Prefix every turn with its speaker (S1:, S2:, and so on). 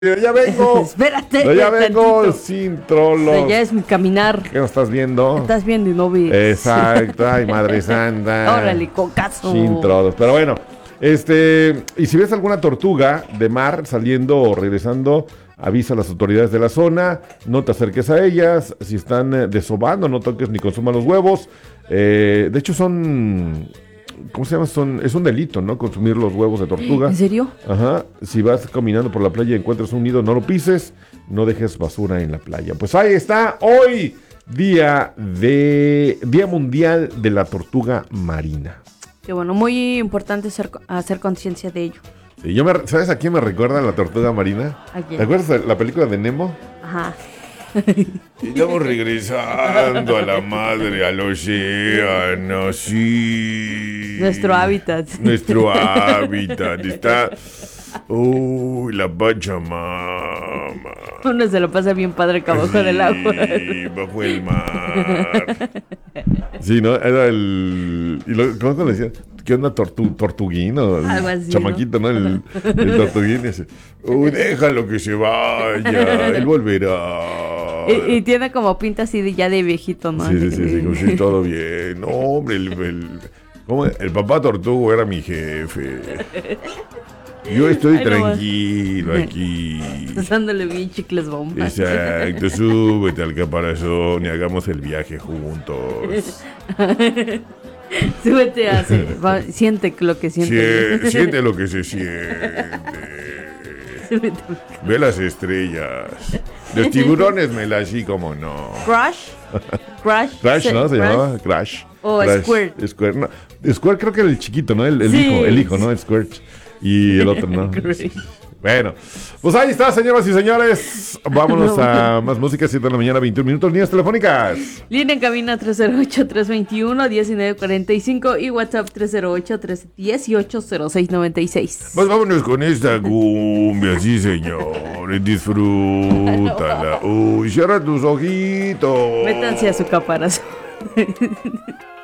S1: Ya vengo.
S2: Espérate.
S1: Ya vengo
S2: tantito.
S1: sin trolos.
S2: Ya es mi caminar.
S1: ¿Qué no estás viendo?
S2: Estás viendo y no ves.
S1: Exacto. Ay, Madre Santa.
S2: Órale, cocazo.
S1: Sin trolos. Pero bueno, y si ves alguna tortuga de mar saliendo o regresando, avisa a las autoridades de la zona, no te acerques a ellas. Si están desobando, no toques ni consumas los huevos. De hecho, ¿cómo se llama? Es un delito, ¿no? Consumir los huevos de tortuga.
S2: ¿En serio?
S1: Ajá. Si vas caminando por la playa y encuentras un nido, no lo pises, no dejes basura en la playa. Pues ahí está, hoy, Día Mundial de la Tortuga Marina.
S2: Qué bueno, muy importante hacer conciencia de ello.
S1: Sí, ¿sabes a quién me recuerda la tortuga marina?
S2: ¿A quién?
S1: ¿Te acuerdas de la película de Nemo?
S2: Ajá.
S1: Estamos regresando a la madre, al océano, sí.
S2: Nuestro hábitat.
S1: Nuestro hábitat está... Uy, la Pachamama.
S2: Uno se lo pasa bien padre acá abajo del agua.
S1: Sí, bajo el mar. Sí, ¿no? Era ¿cómo le decían? ¿Qué onda? Tortuguín o
S2: Algo así,
S1: chamaquito, ¿no? El tortuguín ese. Uy, déjalo que se vaya, él volverá.
S2: Y tiene como pinta así de viejito, ¿no?
S1: Sí, como si todo bien. No, hombre, ¿cómo? El papá tortugo era mi jefe. Yo estoy tranquilo aquí.
S2: Dándole bien chicles bombas.
S1: Exacto, súbete al caparazón y hagamos el viaje juntos.
S2: Súbete a siente lo que siente.
S1: Siente lo que se siente.
S2: Súbete.
S1: Ve las estrellas. Los tiburones así como no.
S2: Crash,
S1: ¿no? Se llamaba Crash.
S2: O
S1: Crash. Squirt. No. Squirt creo que era el chiquito, ¿no? El hijo, ¿no? Squirt. Y el otro, ¿no? Bueno, pues ahí está, señoras y señores. Vámonos a más música, 7 de la mañana, 21 minutos. Líneas telefónicas.
S2: Línea en cabina 308-321-1945 y WhatsApp 308-318-0696.
S1: Pues vámonos con esta cumbia, sí, señores. Disfrútala. Uy, cierra tus ojitos.
S2: Métanse a su caparazón.